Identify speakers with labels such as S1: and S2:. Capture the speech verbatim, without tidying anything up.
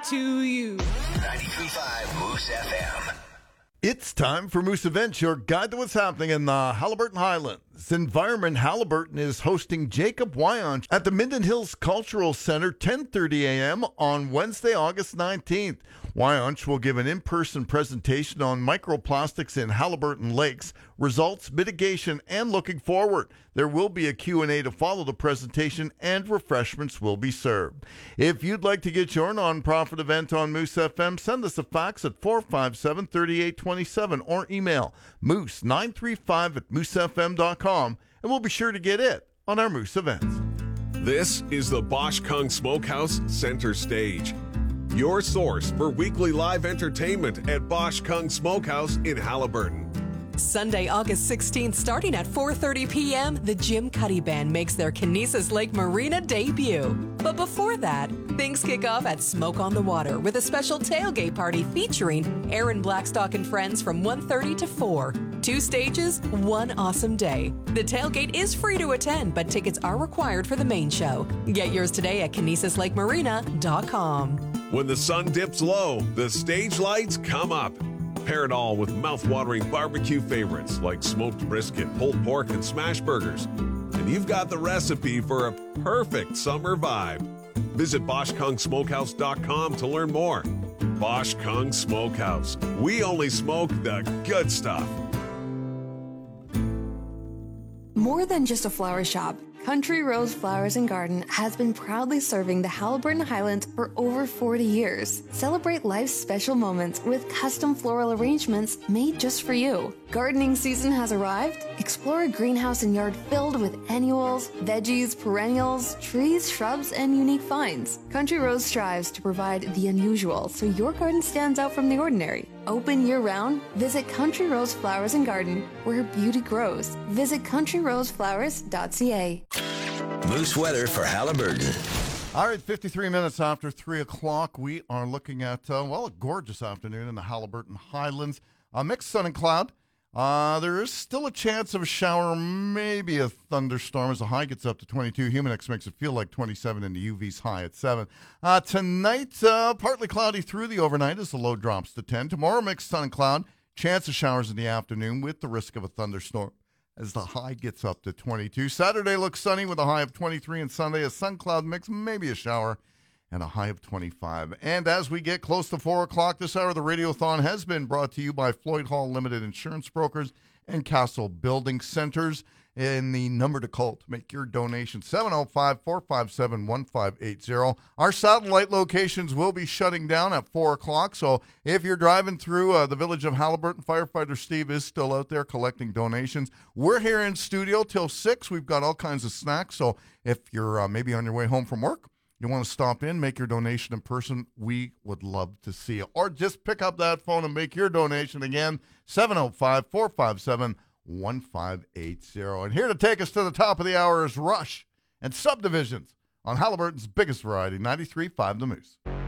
S1: to you.
S2: ninety-three point five Moose F M.
S3: It's time for Moose Events, your guide to what's happening in the Haliburton Highlands. Environment Haliburton is hosting Jacob Wyonch at the Minden Hills Cultural Center, ten thirty a.m. on Wednesday, August nineteenth. Wyonch will give an in-person presentation on microplastics in Haliburton lakes, results, mitigation, and looking forward. There will be a Q and A to follow the presentation, and refreshments will be served. If you'd like to get your nonprofit event on Moose F M, send us a fax at four five seven, three eight two seven or email moose nine three five at moose f m dot com, and we'll be sure to get it on our Moose Events.
S4: This is the Bosch Kung Smokehouse Center Stage, your source for weekly live entertainment at Bosch Kung Smokehouse in Haliburton.
S5: Sunday, August sixteenth, starting at four thirty p.m., the Jim Cuddy Band makes their Kinesis Lake Marina debut. But before that, things kick off at Smoke on the Water with a special tailgate party featuring Aaron Blackstock and friends from one thirty to four. Two stages, one awesome day. The tailgate is free to attend, but tickets are required for the main show. Get yours today at kinesis lake marina dot com.
S4: When the sun dips low, the stage lights come up. Pair it all with mouth-watering barbecue favorites like smoked brisket, pulled pork, and smash burgers. And you've got the recipe for a perfect summer vibe. Visit bosch kung smokehouse dot com to learn more. Bosch Kung Smokehouse. We only smoke the good stuff.
S6: More than just a flower shop, Country Rose Flowers and Garden has been proudly serving the Haliburton Highlands for over forty years. Celebrate life's special moments with custom floral arrangements made just for you. Gardening season has arrived. Explore a greenhouse and yard filled with annuals, veggies, perennials, trees, shrubs, and unique finds. Country Rose strives to provide the unusual so your garden stands out from the ordinary. Open year-round, visit Country Rose Flowers and Garden, where beauty grows. Visit country rose flowers dot c a.
S2: Moose weather for Haliburton.
S3: All right, fifty-three minutes after three o'clock, we are looking at, uh, well, a gorgeous afternoon in the Haliburton Highlands. A mixed sun and cloud. Uh, there is still a chance of a shower, maybe a thunderstorm as the high gets up to twenty-two. Humidex makes it feel like twenty-seven, and the U V's high at seven. Uh, tonight, uh, partly cloudy through the overnight as the low drops to ten. Tomorrow, mixed sun and cloud. Chance of showers in the afternoon with the risk of a thunderstorm as the high gets up to twenty-two. Saturday looks sunny with a high of twenty-three, and Sunday a sun cloud mix, maybe a shower, and a high of twenty-five. And as we get close to four o'clock this hour, the Radiothon has been brought to you by Floyd Hall Limited Insurance Brokers and Castle Building Centers. And the number to call to make your donation, seven oh five, four five seven, one five eight zero. Our satellite locations will be shutting down at four o'clock. So if you're driving through uh, the village of Haliburton, firefighter Steve is still out there collecting donations. We're here in studio till six. We've got all kinds of snacks. So if you're uh, maybe on your way home from work, you want to stop in, make your donation in person, we would love to see you. Or just pick up that phone and make your donation again, seven oh five, four five seven, one five eight zero. And here to take us to the top of the hour is Rush and Subdivisions on Haliburton's biggest variety, ninety-three point five The Moose.